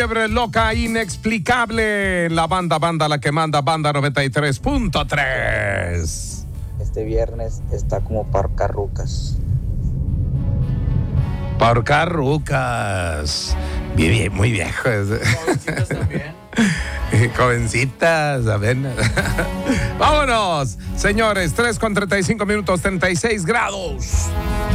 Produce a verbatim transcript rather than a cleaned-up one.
Fiebre loca inexplicable. La banda, banda, la que manda, banda noventa y tres punto tres. Este viernes está como parcarrucas. Parcarrucas. Bien, bien, muy viejo. Jovencitas también. Jovencitas, a ver. Vámonos, señores. tres con treinta y cinco minutos, treinta y seis grados.